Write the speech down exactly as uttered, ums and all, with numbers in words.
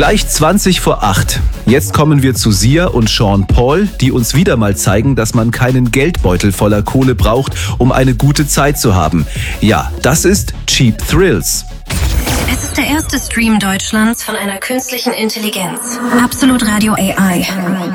Gleich zwanzig vor acht. Jetzt kommen wir zu Sia und Sean Paul, die uns wieder mal zeigen, dass man keinen Geldbeutel voller Kohle braucht, um eine gute Zeit zu haben. Ja, das ist Cheap Thrills. Es ist der erste Stream Deutschlands von einer künstlichen Intelligenz. Absolut Radio A I.